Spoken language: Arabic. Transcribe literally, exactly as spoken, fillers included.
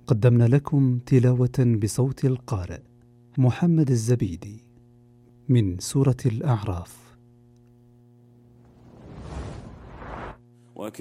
قدمنا لكم تلاوة بصوت القارئ محمد الزبيدي من سورة الأعراف.